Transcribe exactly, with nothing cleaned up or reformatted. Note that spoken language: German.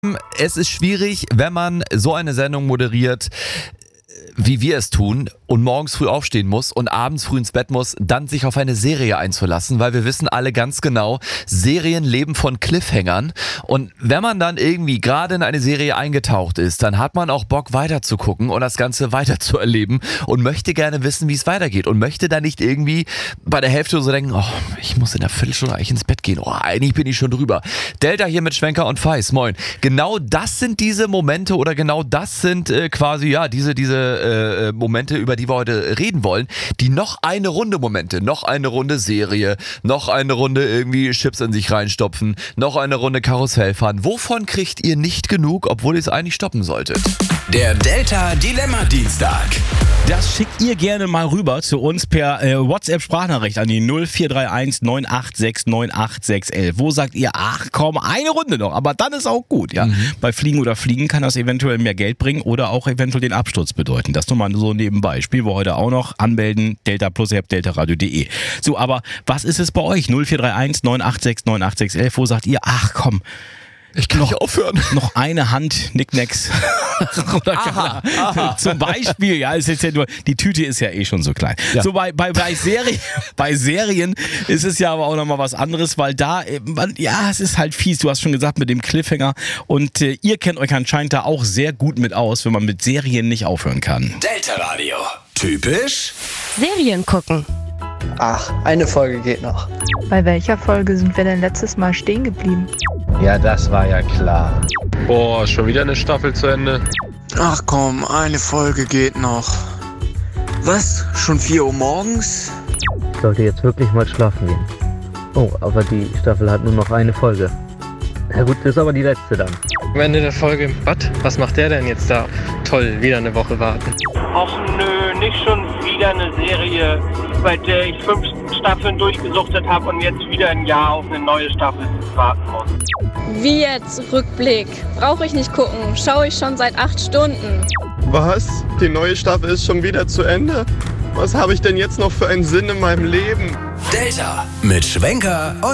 Es ist schwierig, wenn man so eine Sendung moderiert, wie wir es tun und morgens früh aufstehen muss und abends früh ins Bett muss, dann sich auf eine Serie einzulassen, weil wir wissen alle ganz genau, Serien leben von Cliffhangern und wenn man dann irgendwie gerade in eine Serie eingetaucht ist, dann hat man auch Bock weiter zu gucken und das Ganze weiter zu erleben und möchte gerne wissen, wie es weitergeht und möchte dann nicht irgendwie bei der Hälfte so denken, oh, ich muss in der Viertelstunde eigentlich ins Bett gehen, oh, eigentlich bin ich schon drüber. Delta hier mit Schwenker und Feis, moin. Genau das sind diese Momente oder genau das sind äh, quasi, ja, diese, diese Äh, Momente, über die wir heute reden wollen, die noch eine Runde Momente, noch eine Runde Serie, noch eine Runde irgendwie Chips in sich reinstopfen, noch eine Runde Karussell fahren. Wovon kriegt ihr nicht genug, obwohl ihr es eigentlich stoppen solltet? Der Delta Dilemma Dienstag. Das schickt ihr gerne mal rüber zu uns per äh, WhatsApp-Sprachnachricht an die null vier drei eins neun acht sechs neun acht sechs elf. Wo sagt ihr, ach komm, eine Runde noch, aber dann ist auch gut. Ja? Mhm. Bei Fliegen oder Fliegen kann das eventuell mehr Geld bringen oder auch eventuell den Absturz bedeuten. Das nur mal so nebenbei. Spielen wir heute auch noch. Anmelden, Delta Plus App, deltaradio punkt de. So, aber was ist es bei euch? null vier drei eins neun acht sechs neun acht sechs elf. Wo sagt ihr, ach komm, ich kann noch, nicht aufhören. Noch eine Hand, Nicknacks. Oder aha, aha. Zum Beispiel, ja, ist jetzt ja nur, die Tüte ist ja eh schon so klein. Ja. So bei, bei, bei, Serie, bei Serien ist es ja aber auch nochmal was anderes, weil da, man, ja, es ist halt fies, du hast schon gesagt, mit dem Cliffhanger und äh, ihr kennt euch anscheinend da auch sehr gut mit aus, wenn man mit Serien nicht aufhören kann. Delta Radio. Typisch Serien gucken. Ach, eine Folge geht noch. Bei welcher Folge sind wir denn letztes Mal stehen geblieben? Ja, das war ja klar. Boah, schon wieder eine Staffel zu Ende. Ach komm, eine Folge geht noch. Was? Schon vier Uhr morgens? Ich sollte jetzt wirklich mal schlafen gehen. Oh, aber die Staffel hat nur noch eine Folge. Na gut, das ist aber die letzte dann. Am Ende der Folge im Bad, was macht der denn jetzt da? Toll, wieder eine Woche warten. Ach nö, nicht schon wieder eine Serie, bei der ich fünf Staffeln durchgesuchtet habe und jetzt wieder ein Jahr auf eine neue Staffel warten muss. Wie jetzt? Rückblick. Brauche ich nicht gucken. Schaue ich schon seit acht Stunden. Was? Die neue Staffel ist schon wieder zu Ende? Was habe ich denn jetzt noch für einen Sinn in meinem Leben? Delta mit Schwenker und